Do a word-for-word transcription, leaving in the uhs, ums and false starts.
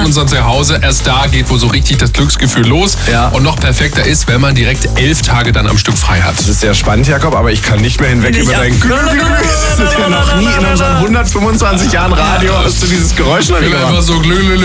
unserem Zuhause. Erst da geht wohl so richtig das Glücksgefühl los. Ja. Und noch perfekter ist, wenn man direkt elf Tage dann am Stück frei hat. Das ist sehr spannend, Jakob, aber ich kann nicht mehr hinweg Nicht über ab- dein Glück. Noch nie in unseren hundertfünfundzwanzig Jahren Radio hast du dieses Geräusch noch Ich nicht will einfach gemacht. so glü, glü, glü.